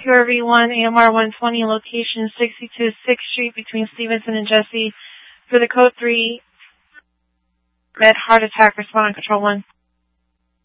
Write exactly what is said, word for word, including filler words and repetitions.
Q R V one, A M R one twenty, location sixty-two sixth Street between Stevenson and Jesse. For the code three, med heart attack, respond on control one.